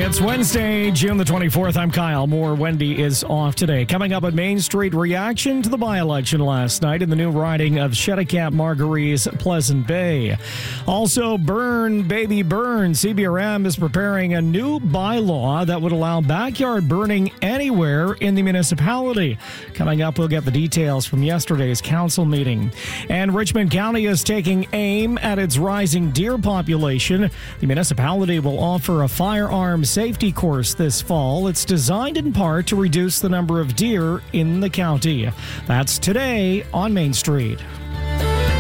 It's Wednesday, June the 24th. I'm Kyle Moore. Wendy is off today. Coming up at Main Street, reaction to the by-election last night in the new riding of Cheticamp Margaries Pleasant Bay. Also, burn, baby, burn. CBRM is preparing a new bylaw that would allow backyard burning anywhere in the municipality. Coming up, we'll get the details from yesterday's council meeting. And Richmond County is taking aim at its rising deer population. The municipality will offer a firearm safety course this fall. It's designed in part to reduce the number of deer in the county. That's today on Main Street.